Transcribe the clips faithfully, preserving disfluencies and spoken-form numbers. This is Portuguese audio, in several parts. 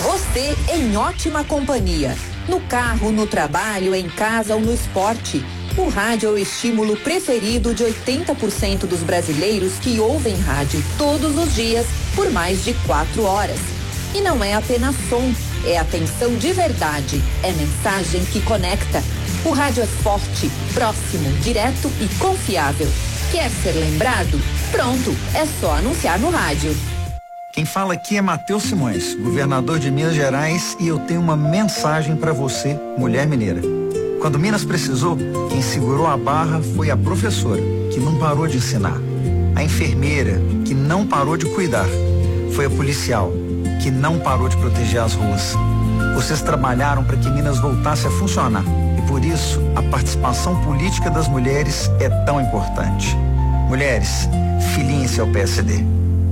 Você em ótima companhia. No carro, no trabalho, em casa ou no esporte. O rádio é o estímulo preferido de oitenta por cento dos brasileiros que ouvem rádio todos os dias por mais de quatro horas. E não é apenas som, é atenção de verdade, é mensagem que conecta. O rádio é forte, próximo, direto e confiável. Quer ser lembrado? Pronto, é só anunciar no rádio. Quem fala aqui é Matheus Simões, governador de Minas Gerais, e eu tenho uma mensagem para você, mulher mineira. Quando Minas precisou, quem segurou a barra foi a professora, que não parou de ensinar. A enfermeira, que não parou de cuidar. Foi a policial, que não parou de proteger as ruas. Vocês trabalharam para que Minas voltasse a funcionar. E por isso, a participação política das mulheres é tão importante. Mulheres, filinhem-se ao P S D.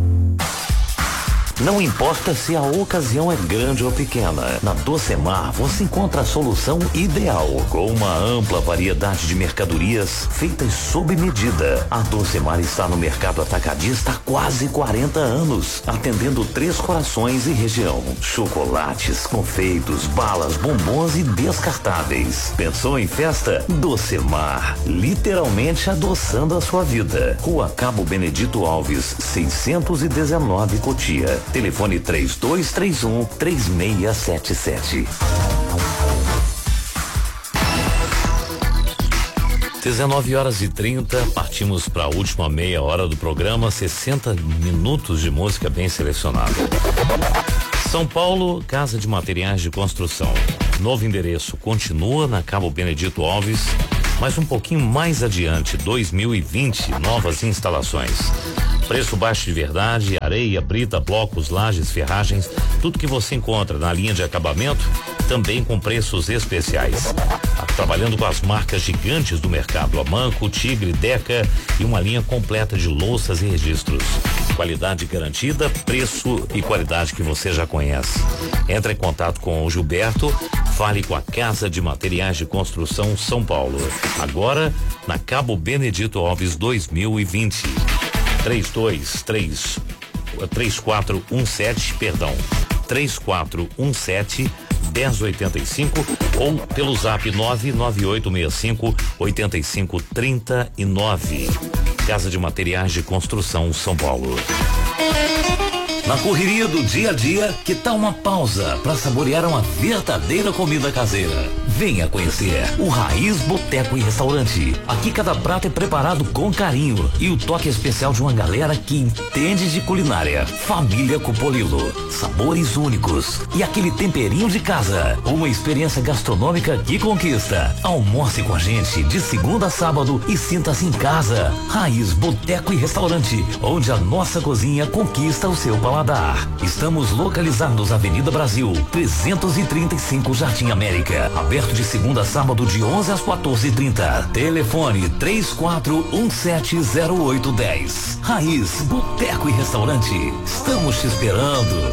Não importa se a ocasião é grande ou pequena, na Docemar você encontra a solução ideal, com uma ampla variedade de mercadorias feitas sob medida. A Docemar está no mercado atacadista há quase quarenta anos, atendendo Três Corações e região. Chocolates, confeitos, balas, bombons e descartáveis. Pensou em festa? Docemar, literalmente adoçando a sua vida. Rua Cabo Benedito Alves, seiscentos e dezenove, Cotia. Telefone três dois três um, três seis sete sete. dezenove horas e trinta, partimos para a última meia hora do programa, sessenta minutos de música bem selecionada. São Paulo, Casa de Materiais de Construção. Novo endereço continua na Cabo Benedito Alves, mas um pouquinho mais adiante, dois mil e vinte, novas instalações. Preço baixo de verdade, areia, brita, blocos, lajes, ferragens, tudo que você encontra na linha de acabamento, também com preços especiais. Trabalhando com as marcas gigantes do mercado, Amanco, Tigre, Deca e uma linha completa de louças e registros. Qualidade garantida, preço e qualidade que você já conhece. Entre em contato com o Gilberto, fale com a Casa de Materiais de Construção São Paulo. Agora, na Cabo Benedito Alves dois mil e vinte. três dois três três quatro um sete, perdão, três quatro um sete dez oitenta e cinco ou pelo zap nove nove oito seis cinco oito cinco três nove. Casa de Materiais de Construção São Paulo. Na correria do dia a dia, que tal uma pausa para saborear uma verdadeira comida caseira? Venha conhecer o Raiz Boteco e Restaurante. Aqui cada prato é preparado com carinho e o toque especial de uma galera que entende de culinária. Família Cupolilo, sabores únicos e aquele temperinho de casa. Uma experiência gastronômica que conquista. Almoce com a gente de segunda a sábado e sinta-se em casa. Raiz Boteco e Restaurante, onde a nossa cozinha conquista o seu paladar. Estamos localizados na Avenida Brasil, trezentos e trinta e cinco, Jardim América. Aberto de segunda a sábado de onze às quatorze e trinta. Telefone três quatro um sete zero oito um zero. Raiz Boteco e Restaurante. Estamos te esperando.